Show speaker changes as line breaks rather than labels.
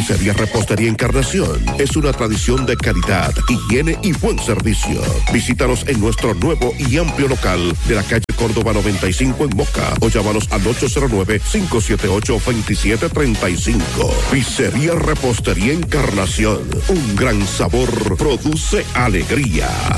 Pizzería Repostería Encarnación es una tradición de calidad, higiene y buen servicio. Visítanos en nuestro nuevo y amplio local de la calle Córdoba 95 en Moca o llámanos al 809-578-2735. Pizzería Repostería Encarnación. Un gran sabor produce alegría.